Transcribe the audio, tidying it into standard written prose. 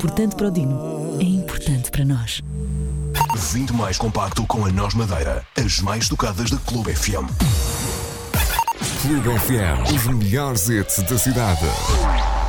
importante para o Dino, é importante para nós. 20 mais compacto com a Nós Madeira. As mais tocadas da Clube FM. Clube FM, os melhores hits da cidade.